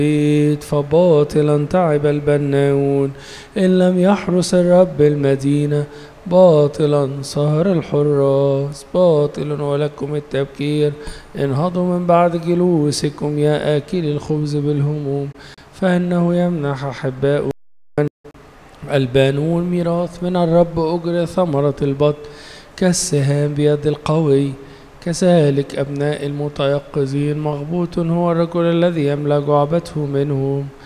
فباطلا تعب البناؤون. إن لم يحرس الرب المدينة باطلا سهر الحراس. باطل ولكم التبكير. انهضوا من بعد جلوسكم يا آكل الخبز بالهموم، فإنه يمنح أحباء البانون ميراث من الرب أجر ثمرة البطن كالسهام بيد القوي. كذلك أبناء المتيقظين مغبوط هو الرجل الذي يملأ جعبته منهم.